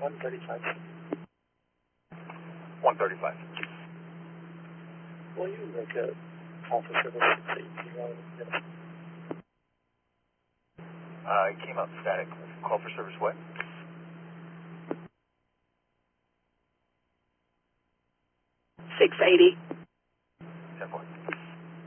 135. 135. Will you make a call for service 680 minutes? It came up static. Call for service what? 680. 10-4.